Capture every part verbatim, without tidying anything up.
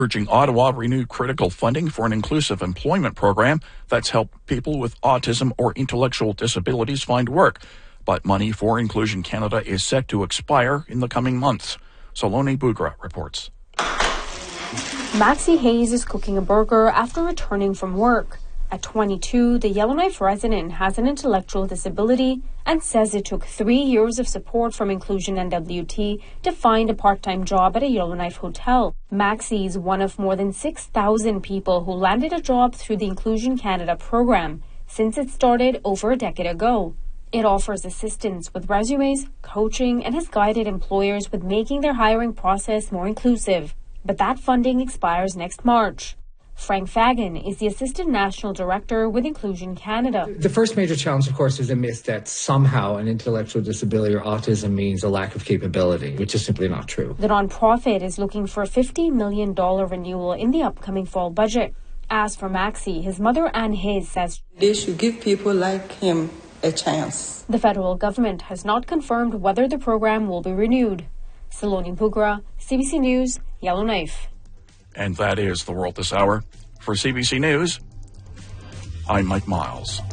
urging Ottawa renew critical funding for an inclusive employment program that's helped people with autism or intellectual disabilities find work. But money for Inclusion Canada is set to expire in the coming months. Saloni Bugra reports. Maxie Hayes is cooking a burger after returning from work. At twenty-two, the Yellowknife resident has an intellectual disability and says it took three years of support from Inclusion N W T to find a part-time job at a Yellowknife hotel. Maxie is one of more than six thousand people who landed a job through the Inclusion Canada program since it started over a decade ago. It offers assistance with resumes, coaching, and has guided employers with making their hiring process more inclusive. But that funding expires next March. Frank Fagan is the Assistant National Director with Inclusion Canada. The first major challenge, of course, is a myth that somehow an intellectual disability or autism means a lack of capability, which is simply not true. The nonprofit is looking for a fifty million dollars renewal in the upcoming fall budget. As for Maxie, his mother Anne Hayes says they should give people like him a chance. The federal government has not confirmed whether the program will be renewed. Saloni Bugra, C B C News, Yellowknife. And that is the world this hour. For C B C News, I'm Mike Miles.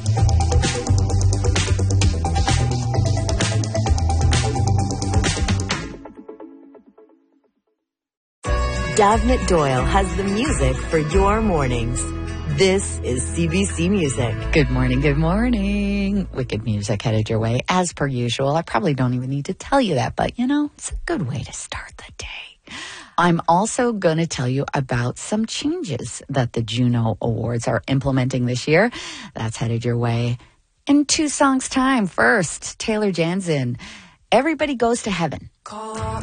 Davnit Doyle has the music for your mornings. This is C B C Music. Good morning, good morning. Wicked music headed your way, as per usual. I probably don't even need to tell you that, but, you know, it's a good way to start the day. I'm also going to tell you about some changes that the Juno Awards are implementing this year. That's headed your way in two songs' time. First, Taylor Janzen, Everybody Goes to Heaven.